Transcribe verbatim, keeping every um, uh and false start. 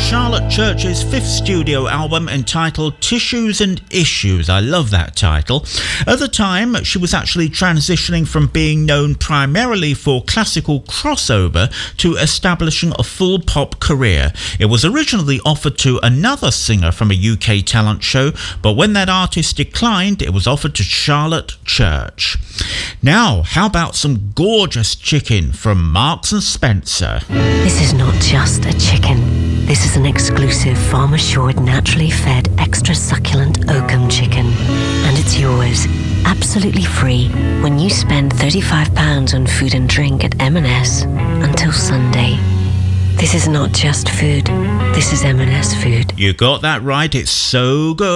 Charlotte Church's fifth studio album entitled Tissues and Issues. I love that title. At the time, she was actually transitioning from being known primarily for classical crossover to establishing a full pop career. It was originally offered to another singer from a U K talent show, but when that artist declined, it was offered to Charlotte Church. Now, how about some gorgeous chicken from Marks and Spencer? This is not just a chicken. This is an exclusive, farm-assured, naturally fed, extra succulent Oakham chicken. And it's yours, absolutely free, when you spend thirty-five pounds on food and drink at M and S until Sunday. This is not just food. This is M and S food. You got that right. It's so good.